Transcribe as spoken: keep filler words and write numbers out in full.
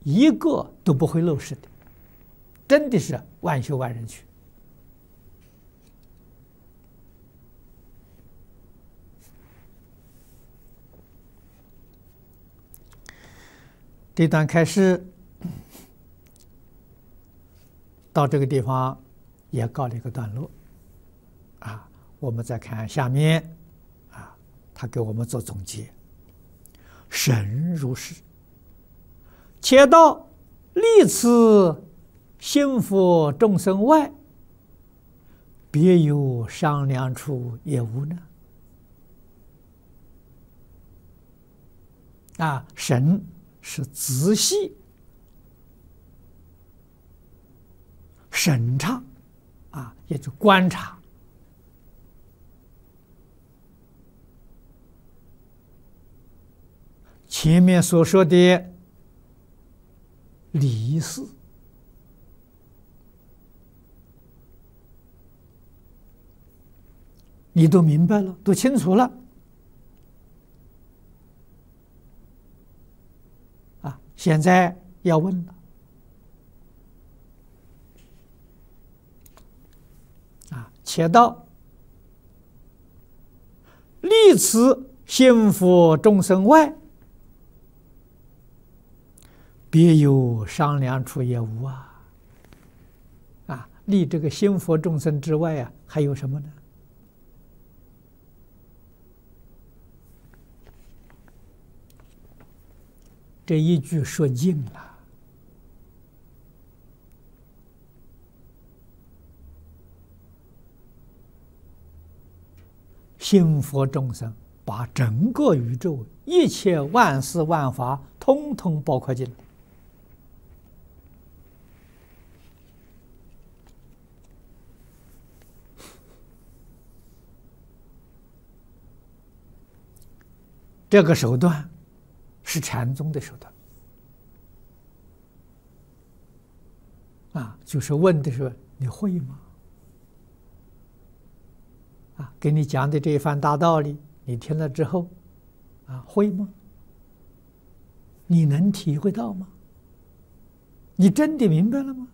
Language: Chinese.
一个都不会漏失的，真的是万修万人去。这段开示到这个地方也告了一个段落啊。我们再看下面啊，他给我们做总结：神如是，且道历此心佛众生外，别有商量处也无呢？啊，神是仔细审查啊，也就观察前面所说的理事，你都明白了，都清楚了啊！现在要问了啊，且道历此心佛众生外，别有商量处也无啊！啊，离这个心佛众生之外啊，还有什么呢？这一句说尽了。心佛众生把整个宇宙一切万事万法通通包括进来。这个手段是禅宗的手段啊，就是问的时候你会吗？啊，给你讲的这一番大道理，你听了之后啊，会吗？你能体会到吗？你真的明白了吗？